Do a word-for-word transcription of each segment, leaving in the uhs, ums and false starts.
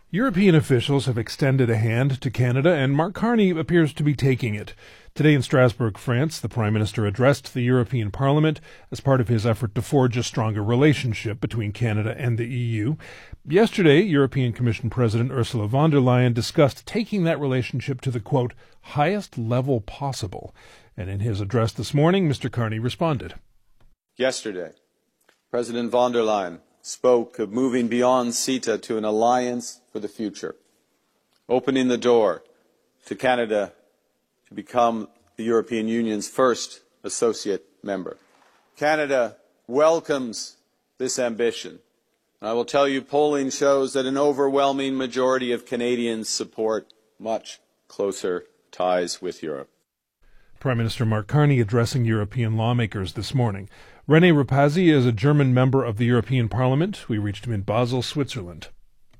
European officials have extended a hand to Canada, and Mark Carney appears to be taking it. Today in Strasbourg, France, the Prime Minister addressed the European Parliament as part of his effort to forge a stronger relationship between Canada and the E U. Yesterday, European Commission President Ursula von der Leyen discussed taking that relationship to the, quote, highest level possible. And in his address this morning, Mister Carney responded. Yesterday, President von der Leyen spoke of moving beyond CETA to an alliance for the future, opening the door to Canada to become the European Union's first associate member. Canada welcomes this ambition. And I will tell you, polling shows that an overwhelming majority of Canadians support much closer ties with Europe. Prime Minister Mark Carney addressing European lawmakers this morning. René Rapazzi is a German member of the European Parliament. We reached him in Basel, Switzerland.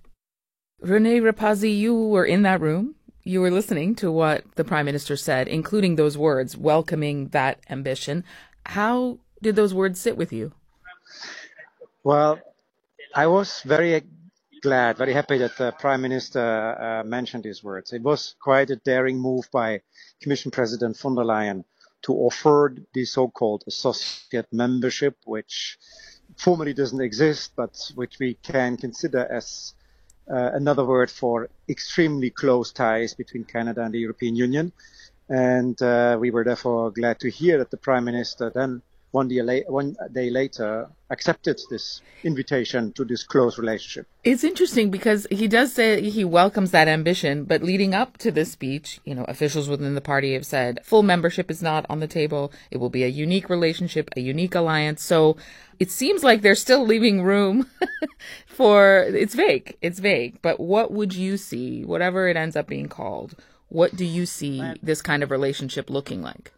René Rapazzi, you were in that room. You were listening to what the Prime Minister said, including those words, welcoming that ambition. How did those words sit with you? Well, I was very glad, very happy that the Prime Minister uh, mentioned these words. It was quite a daring move by Commission President von der Leyen to offer the so-called associate membership, which formally doesn't exist, but which we can consider as uh, another word for extremely close ties between Canada and the European Union. And uh, we were therefore glad to hear that the Prime Minister then One day, la- one day later, accepted this invitation to this close relationship. It's interesting because he does say he welcomes that ambition, but leading up to this speech, you know, officials within the party have said full membership is not on the table. It will be a unique relationship, a unique alliance. So it seems like they're still leaving room for, it's vague, it's vague. But what would you see, whatever it ends up being called, what do you see this kind of relationship looking like?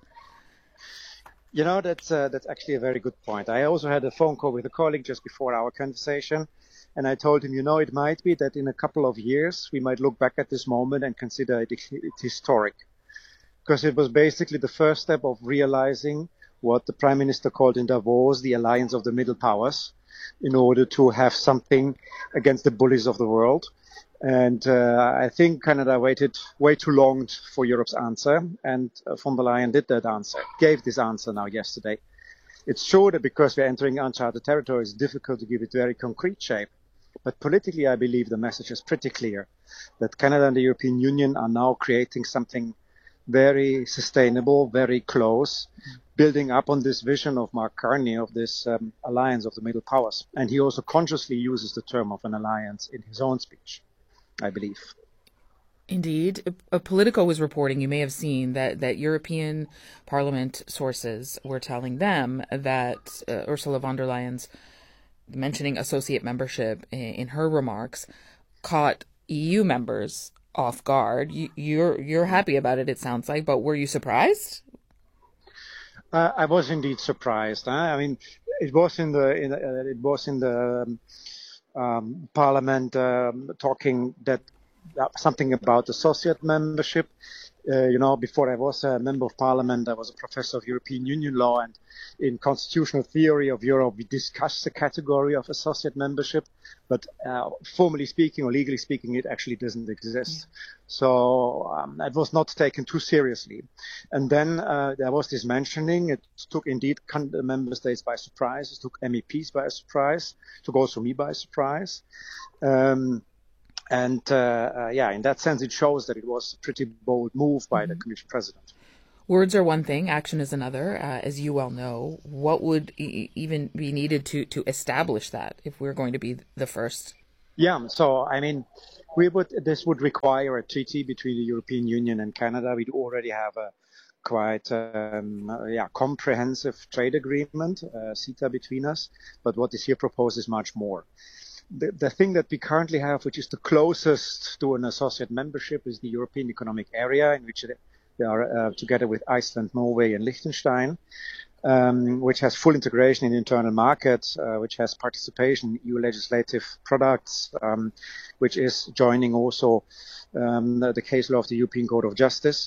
You know, that's uh, that's actually a very good point. I also had a phone call with a colleague just before our conversation, and I told him, you know, it might be that in a couple of years we might look back at this moment and consider it, it historic, because it was basically the first step of realizing what the Prime Minister called in Davos the alliance of the middle powers, in order to have something against the bullies of the world. And uh, I think Canada waited way too long for Europe's answer, and uh, von der Leyen did that answer, gave this answer now yesterday. It's true that because we're entering uncharted territory, it's difficult to give it very concrete shape. But politically, I believe the message is pretty clear, that Canada and the European Union are now creating something very sustainable, very close, building up on this vision of Mark Carney of this um, alliance of the middle powers. And he also consciously uses the term of an alliance in his own speech, I believe. Indeed. Politico was reporting, you may have seen, that, that European Parliament sources were telling them that uh, Ursula von der Leyen's mentioning associate membership in, in her remarks caught E U members off guard. You, you're you're happy about it, it sounds like, but were you surprised? Uh, I was indeed surprised. Huh? I mean, it was in the in, uh, it was in the um, Um, Parliament um, talking that uh, something about associate membership. Uh, you know, before I was a member of Parliament, I was a professor of European Union law, and in constitutional theory of Europe, we discussed the category of associate membership, but uh, formally speaking or legally speaking, it actually doesn't exist. Yeah. So um, it was not taken too seriously. And then uh, there was this mentioning. It took indeed member states by surprise. It took M E Ps by surprise. It took also me by surprise. Um, And, uh, uh, yeah, in that sense, it shows that it was a pretty bold move by mm-hmm. the Commission President. Words are one thing, action is another, uh, as you well know. What would e- even be needed to, to establish that if we're going to be the first? Yeah, so, I mean, we would this would require a treaty between the European Union and Canada. We do already have a quite um, uh, yeah, comprehensive trade agreement, uh, CETA, between us. But what is here proposed is much more. The, the thing that we currently have, which is the closest to an associate membership, is the European Economic Area, in which they are uh, together with Iceland, Norway, and Liechtenstein, um, which has full integration in the internal market, uh, which has participation in E U legislative products, um, which is joining also um, the case law of the European Court of Justice.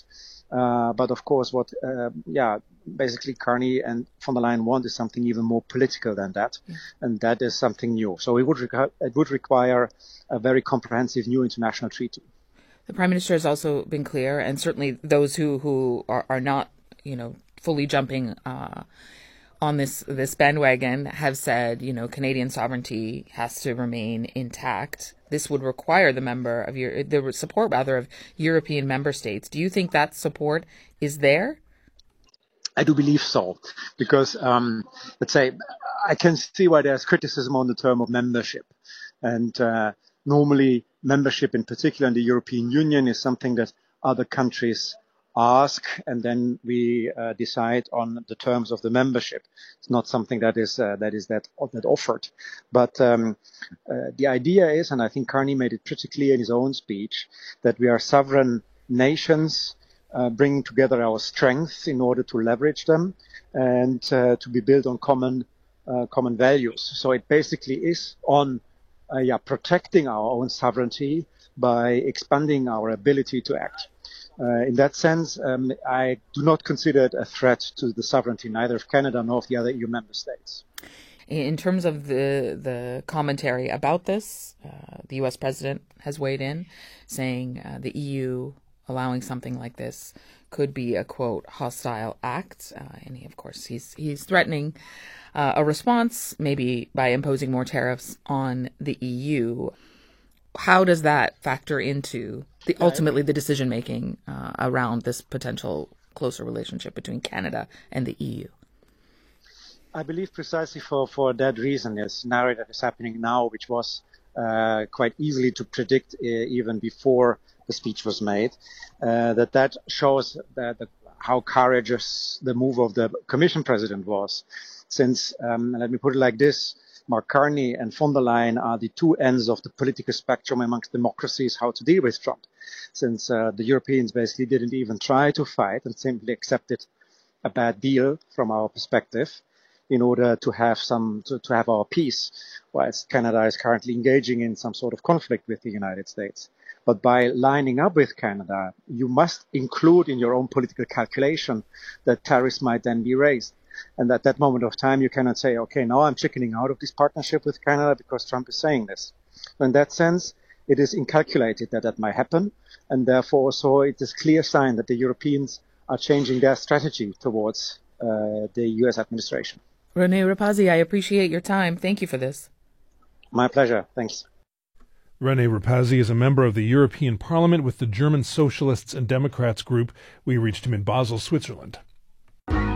Uh, but of course, what, uh, yeah, basically Carney and von der Leyen want is something even more political than that. Yeah. And that is something new. So it would, requ- it would require a very comprehensive new international treaty. The Prime Minister has also been clear, and certainly those who, who are, are not, you know, fully jumping uh, on this this bandwagon have said, you know, Canadian sovereignty has to remain intact. This would require the member of your the support rather of European member states. Do you think that support is there? I do believe so, because um, let's say I can see why there's criticism on the term of membership, and uh, normally membership, in particular in the European Union, is something that other countries ask, and then we uh, decide on the terms of the membership. It's not something that is uh, that is that that offered. But um, uh, the idea is, and I think Carney made it pretty clear in his own speech, that we are sovereign nations, uh, bringing together our strengths in order to leverage them and uh, to be built on common uh, common values. So it basically is on uh, yeah protecting our own sovereignty by expanding our ability to act. Uh, in that sense, um, I do not consider it a threat to the sovereignty neither of Canada nor of the other E U member states. In terms of the the commentary about this, uh, the U S president has weighed in, saying uh, the E U allowing something like this could be a, quote, hostile act. Uh, and he, of course, he's he's threatening uh, a response, maybe by imposing more tariffs on the E U. How does that factor into the ultimately the decision making uh, around this potential closer relationship between Canada and the E U? I believe precisely for, for that reason, the scenario that is happening now, which was uh, quite easily to predict uh, even before the speech was made, uh, that that shows that the, how courageous the move of the Commission President was. Since, um, let me put it like this, Mark Carney and von der Leyen are the two ends of the political spectrum amongst democracies how to deal with Trump. Since uh, the Europeans basically didn't even try to fight and simply accepted a bad deal from our perspective in order to have some to, to have our peace, whilst Canada is currently engaging in some sort of conflict with the United States. But by lining up with Canada, you must include in your own political calculation that tariffs might then be raised. And at that moment of time, you cannot say, okay, now I'm chickening out of this partnership with Canada because Trump is saying this. So in that sense, it is incalculated that that might happen. And therefore, so it is a clear sign that the Europeans are changing their strategy towards uh, the U S administration. René Rapazzi, I appreciate your time. Thank you for this. My pleasure. Thanks. René Rapazzi is a member of the European Parliament with the German Socialists and Democrats group. We reached him in Basel, Switzerland.